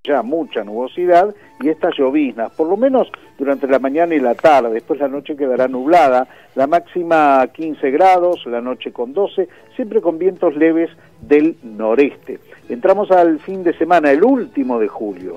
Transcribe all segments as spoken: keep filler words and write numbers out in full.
ya mucha nubosidad y estas lloviznas, por lo menos durante la mañana y la tarde. Después la noche quedará nublada, la máxima quince grados, la noche con doce, siempre con vientos leves del noreste. Entramos al fin de semana, el último de julio,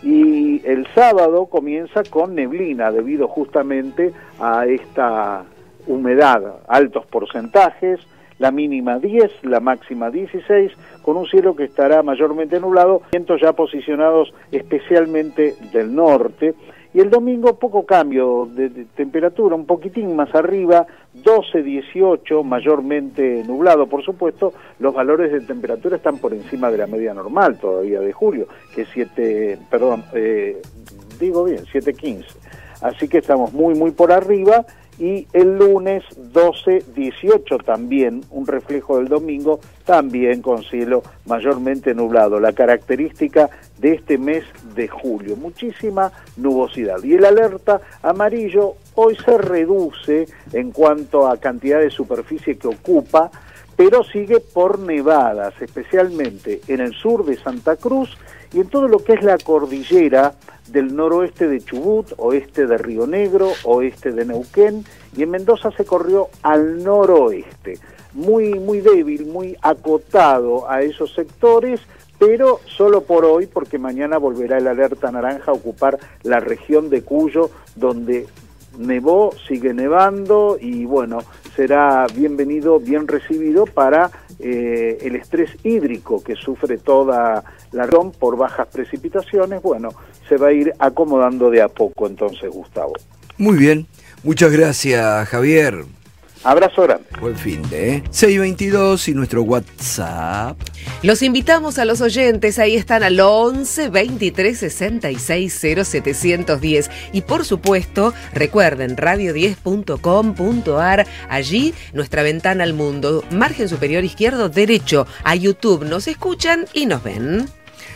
y el sábado comienza con neblina debido justamente a esta humedad, altos porcentajes, la mínima diez, la máxima dieciséis, con un cielo que estará mayormente nublado, vientos ya posicionados especialmente del norte, y el domingo poco cambio de, de temperatura, un poquitín más arriba, doce, dieciocho, mayormente nublado, por supuesto. Los valores de temperatura están por encima de la media normal todavía de julio, que es siete, perdón, eh, digo bien, siete quince, así que estamos muy muy por arriba. Y el lunes doce, dieciocho también, un reflejo del domingo, también con cielo mayormente nublado, la característica de este mes de julio, muchísima nubosidad. Y el alerta amarillo hoy se reduce en cuanto a cantidad de superficie que ocupa, pero sigue por nevadas, especialmente en el sur de Santa Cruz y en todo lo que es la cordillera del noroeste de Chubut, oeste de Río Negro, oeste de Neuquén, y en Mendoza se corrió al noroeste, muy muy débil, muy acotado a esos sectores, pero solo por hoy, porque mañana volverá el alerta naranja a ocupar la región de Cuyo, donde nevó, sigue nevando, y bueno, será bienvenido, bien recibido para eh, el estrés hídrico que sufre toda la región por bajas precipitaciones. Bueno, se va a ir acomodando de a poco entonces, Gustavo. Muy bien, muchas gracias, Javier. Abrazo grande. Buen fin de ¿eh? seis veintidós y nuestro WhatsApp. Los invitamos a los oyentes, ahí están al once, veintitrés, sesenta y seis, cero setecientos diez. Y por supuesto, recuerden, radio diez punto com punto ar, allí nuestra ventana al mundo, margen superior izquierdo derecho, a YouTube nos escuchan y nos ven.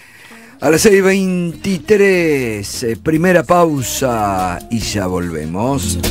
A las seis veintitrés, eh, primera pausa y ya volvemos.